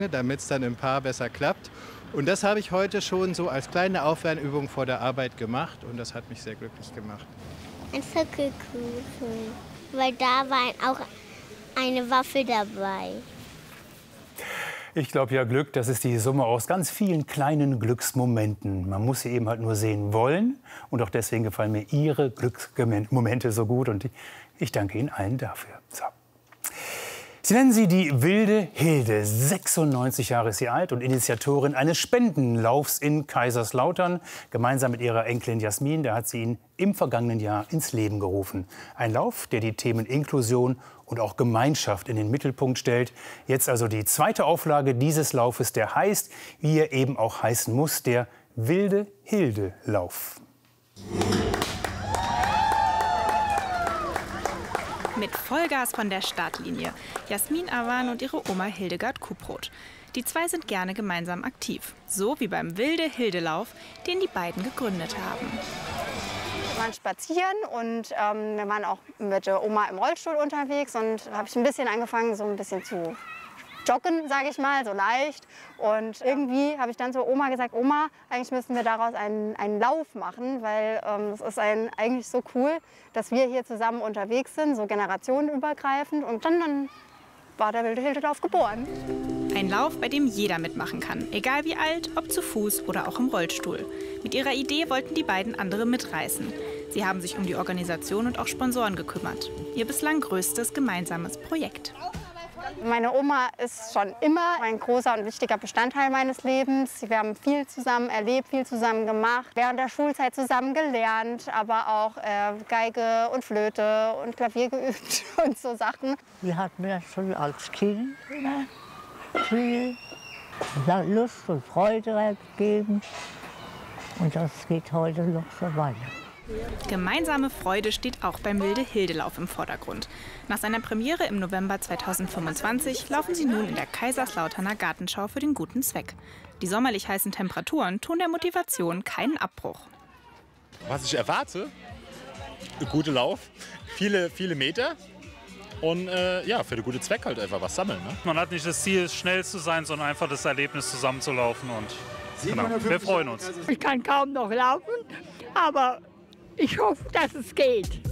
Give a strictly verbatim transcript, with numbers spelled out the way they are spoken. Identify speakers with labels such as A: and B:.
A: damit es dann im Paar besser klappt. Und das habe ich heute schon so als kleine Aufwärmübung vor der Arbeit gemacht und das hat mich sehr glücklich gemacht.
B: Ein Zirkelkuchen, weil da war auch eine Waffel dabei.
C: Ich glaube ja, Glück, das ist die Summe aus ganz vielen kleinen Glücksmomenten. Man muss sie eben halt nur sehen wollen. Und auch deswegen gefallen mir Ihre Glücksmomente so gut. Und ich danke Ihnen allen dafür. So. Sie nennen sie die wilde Hilde. sechsundneunzig Jahre ist sie alt und Initiatorin eines Spendenlaufs in Kaiserslautern. Gemeinsam mit ihrer Enkelin Jasmin, da hat sie ihn im vergangenen Jahr ins Leben gerufen. Ein Lauf, der die Themen Inklusion und auch Gemeinschaft in den Mittelpunkt stellt. Jetzt also die zweite Auflage dieses Laufes, der heißt, wie er eben auch heißen muss, der Wilde Hilde Lauf.
D: Mit Vollgas von der Startlinie. Jasmin Awan und ihre Oma Hildegard Kuproth. Die zwei sind gerne gemeinsam aktiv. So wie beim Wilde Hilde Lauf, den die beiden gegründet haben.
E: Wir waren spazieren und ähm, wir waren auch mit der Oma im Rollstuhl unterwegs. Und da habe ich ein bisschen angefangen, so ein bisschen zu joggen, sage ich mal, so leicht. Und irgendwie habe ich dann zur Oma gesagt, Oma, eigentlich müssen wir daraus einen, einen Lauf machen, weil ähm, es ist ein, eigentlich so cool, dass wir hier zusammen unterwegs sind, so generationenübergreifend. Und dann, dann war der Wilde Hilde Lauf geboren.
D: Ein Lauf, bei dem jeder mitmachen kann, egal wie alt, ob zu Fuß oder auch im Rollstuhl. Mit ihrer Idee wollten die beiden andere mitreißen. Sie haben sich um die Organisation und auch Sponsoren gekümmert. Ihr bislang größtes gemeinsames Projekt.
E: Meine Oma ist schon immer ein großer und wichtiger Bestandteil meines Lebens. Wir haben viel zusammen erlebt, viel zusammen gemacht, während der Schulzeit zusammen gelernt, aber auch äh, Geige und Flöte und Klavier geübt und so Sachen.
F: Wir hatten ja schon als Kind immer viel Lust und Freude gegeben und das geht heute noch so weiter.
D: Gemeinsame Freude steht auch beim Wilde Hilde Lauf im Vordergrund. Nach seiner Premiere im November zweitausendfünfundzwanzig laufen sie nun in der Kaiserslauterner Gartenschau für den guten Zweck. Die sommerlich heißen Temperaturen tun der Motivation keinen Abbruch.
G: Was ich erwarte, ein guter Lauf, viele, viele Meter und äh, ja, für den guten Zweck halt einfach was sammeln. Ne?
H: Man hat nicht das Ziel, schnell zu sein, sondern einfach das Erlebnis zusammenzulaufen und genau, wir freuen uns.
I: Ich kann kaum noch laufen, aber ich hoffe, dass es geht.